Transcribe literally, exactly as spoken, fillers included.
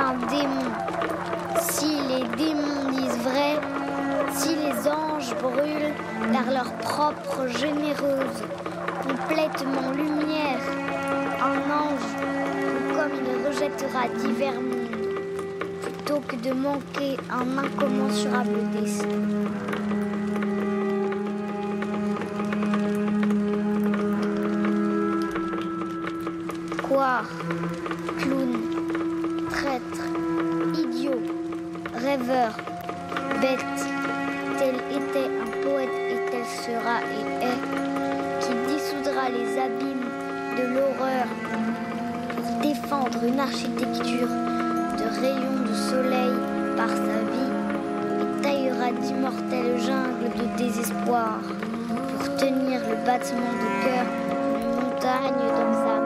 un démon. Si les démons disent vrai, si les anges brûlent vers leur propre généreuse, complètement lumière, un ange, comme il rejettera divers mondes, plutôt que de manquer un incommensurable destin. Couard, clown, traître, idiot, rêveur, bête, tel était un poète et tel sera et est, qui dissoudra les abîmes de l'horreur pour défendre une architecture de rayons de soleil par sa vie et taillera d'immortelles jungles de désespoir pour tenir le battement de cœur d'une montagne dans sa